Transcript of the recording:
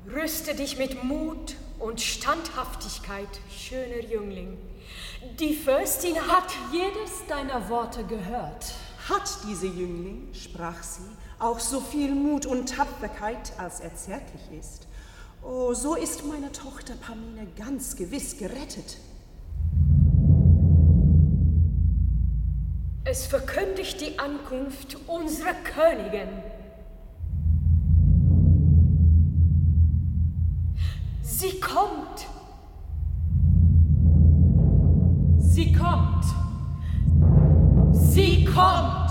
Rüste dich mit Mut und Standhaftigkeit, schöner Jüngling. Die Fürstin hat jedes deiner Worte gehört. Hat diese Jüngling, sprach sie, auch so viel Mut und Tapferkeit, als er zärtlich ist? Oh, so ist meine Tochter Pamine ganz gewiss gerettet. Es verkündigt die Ankunft unserer Königin. Sie kommt. Sie kommt. Sie kommt.